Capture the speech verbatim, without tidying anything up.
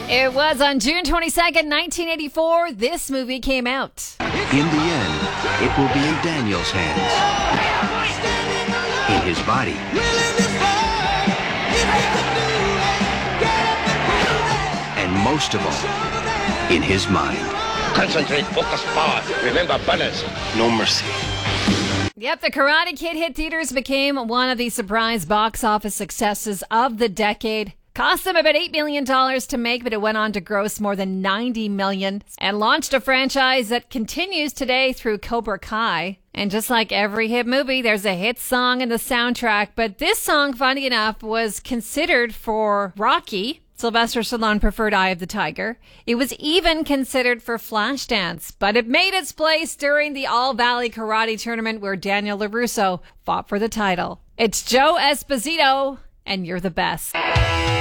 It was on June twenty-second, nineteen eighty-four, this movie came out. In the end, it will be in Daniel's hands, in his body, and most of all, in his mind. Concentrate, focus, power. Remember balance. No mercy. Yep, The Karate Kid hit theaters, became one of the surprise box office successes of the decade. Cost them about eight million dollars to make, but it went on to gross more than ninety million dollars and launched a franchise that continues today through Cobra Kai. And just like every hit movie, there's a hit song in the soundtrack. But this song, funny enough, was considered for Rocky. Sylvester Stallone preferred Eye of the Tiger. It was even considered for Flashdance, but it made its place during the All Valley Karate Tournament where Daniel LaRusso fought for the title. It's Joe Esposito, and you're the best.